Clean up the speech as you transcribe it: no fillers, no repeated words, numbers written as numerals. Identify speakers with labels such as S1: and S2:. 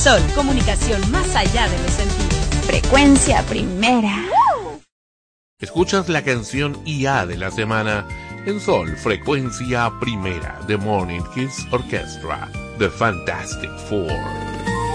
S1: Sol, comunicación más allá de los sentidos.
S2: Frecuencia primera.
S3: Escuchas la canción IA de la semana en Sol, Frecuencia Primera, The Morning Kids Orchestra, The Fantastic Four.